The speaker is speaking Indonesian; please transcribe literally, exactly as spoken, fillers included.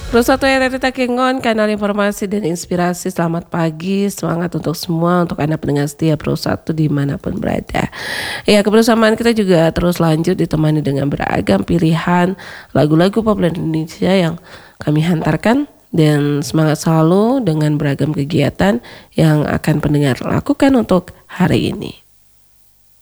Pro satu R R I Takengon, kanal informasi dan inspirasi. Selamat pagi, semangat untuk semua, untuk Anda pendengar setia Pro satu dimanapun berada. Ya, kebersamaan kita juga terus lanjut ditemani dengan beragam pilihan lagu-lagu populer Indonesia yang kami hantarkan. Dan semangat selalu dengan beragam kegiatan yang akan pendengar lakukan untuk hari ini.